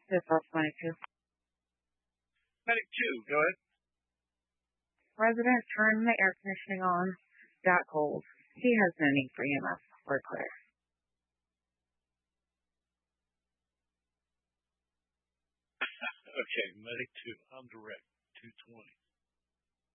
Yes, that's my too. Medic 2, go ahead. Resident turned the air conditioning on. Got cold. He has no need for EMS. We're clear. Okay, Medic 2, I'm direct. 220.